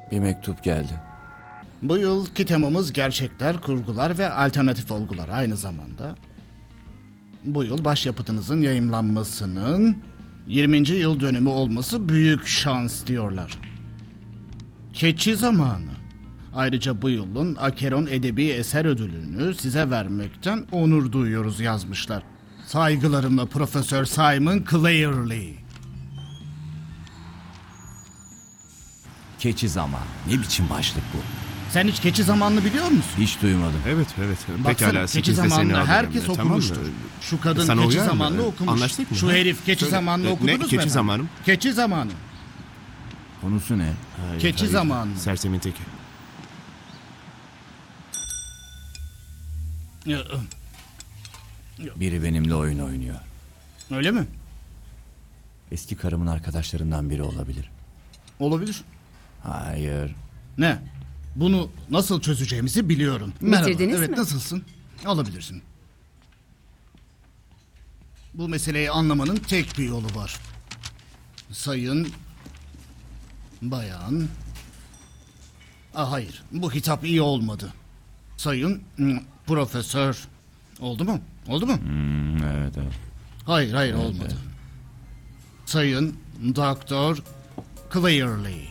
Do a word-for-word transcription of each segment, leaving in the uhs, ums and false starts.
Bir mektup geldi. Bu yılki temamız gerçekler, kurgular ve alternatif olgular aynı zamanda. Bu yıl başyapıtınızın yayımlanmasının yirminci yıl dönümü olması büyük şans diyorlar. Keçi zamanı. Ayrıca bu yılın Acheron Edebi Eser Ödülünü size vermekten onur duyuyoruz yazmışlar. Saygılarımla Profesör Simon Clearly. Keçi zaman. Ne biçim başlık bu? Sen hiç keçi zamanını biliyor musun? Hiç duymadım. Evet evet. Baksana, Pekala keçi sekizde seni zamanını alırım. herkes Tamam okumuştur. mı? Şu kadın Sana keçi uyar mı? zamanını okumuş. Anlaştık mı? Şu Ha? herif keçi Söyle. zamanını Ne, okudunuz mu keçi efendim? zamanı mı? Keçi zamanı. Konusu ne? Hayır, Keçi hayır. zamanı. Sersemin teki. Biri benimle oyun oynuyor. Öyle mi? Eski karımın arkadaşlarından biri olabilir. Olabilir. Hayır. Ne? Bunu nasıl çözeceğimizi biliyorum. Bitirdiniz Evet, mi? nasılsın? Alabilirsin. Bu meseleyi anlamanın tek bir yolu var. Sayın... Bayan... Ah, hayır, bu hitap iyi olmadı. Sayın... hmm, Profesör... Oldu mu? Oldu mu? Hmm, evet evet. Hayır, hayır olmadı. Sayın Doktor Clearly.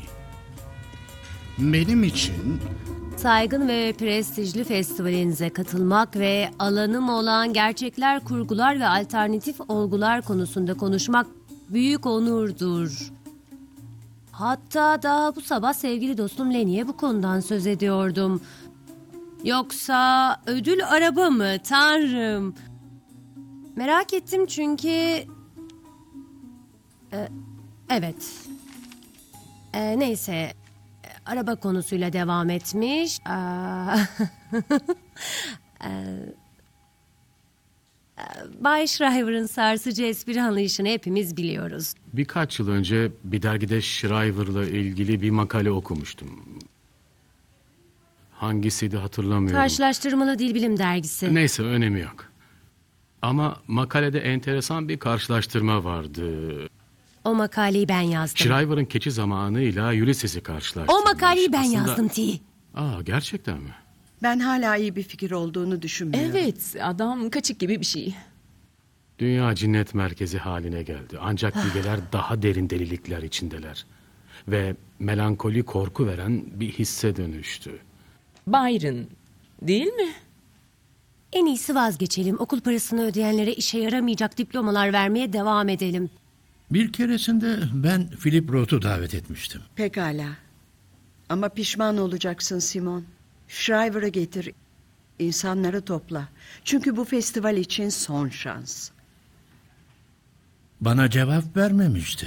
Benim için Saygın ve prestijli festivalinize katılmak ve alanım olan gerçekler, kurgular ve alternatif olgular konusunda konuşmak büyük onurdur. Hatta daha bu sabah sevgili dostum Lenny'e bu konudan söz ediyordum. Yoksa ödül araba mı? Tanrım. Merak ettim çünkü... Ee, evet. Ee, neyse... Araba konusuyla devam etmiş. Aa, Ee, Bay Shriver'ın sarsıcı espri anlayışını hepimiz biliyoruz. Birkaç yıl önce bir dergide Shriver'la ilgili bir makale okumuştum. Hangisiydi hatırlamıyorum. Karşılaştırmalı Dil Bilim Dergisi. Neyse önemi yok. Ama makalede enteresan bir karşılaştırma vardı. O makaleyi ben yazdım. Shriver'ın keçi zamanıyla Ulysses'i karşılaştırmış. O makaleyi ben Aslında- yazdım T. Aa, gerçekten mi? Ben hala iyi bir fikir olduğunu düşünmüyorum. Evet, adam kaçık gibi bir şey. Dünya cinnet merkezi haline geldi. Ancak bilgeler daha derin delilikler içindeler. Ve melankoli korku veren bir hisse dönüştü. Byron, değil mi? En iyisi vazgeçelim. Okul parasını ödeyenlere işe yaramayacak diplomalar vermeye devam edelim. Bir keresinde ben Philip Roth'u davet etmiştim. Pekala. Ama pişman olacaksın Simon. Shriver'ı getir. İnsanları topla. Çünkü bu festival için son şans. Bana cevap vermemişti.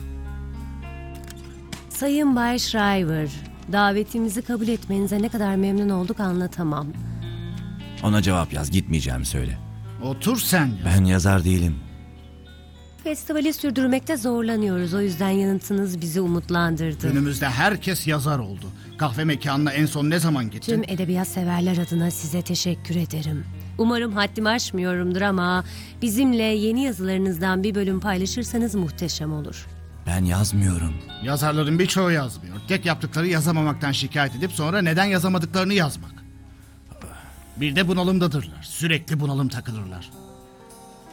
Sayın Bay Shriver, davetimizi kabul etmenize ne kadar memnun olduk anlatamam. Ona cevap yaz, gitmeyeceğimi söyle. otur sen ya. Ben yazar değilim. Festivali sürdürmekte zorlanıyoruz. O yüzden yanıtınız bizi umutlandırdı. Günümüzde herkes yazar oldu. Kahve mekanına en son ne zaman gittin? Tüm edebiyat severler adına size teşekkür ederim. Umarım haddimi aşmıyorumdur ama bizimle yeni yazılarınızdan bir bölüm paylaşırsanız muhteşem olur. Ben yazmıyorum. Yazarların birçoğu yazmıyor. Tek yaptıkları yazamamaktan şikayet edip sonra neden yazamadıklarını yazmak. Bir de bunalımdadırlar. Sürekli bunalım takılırlar.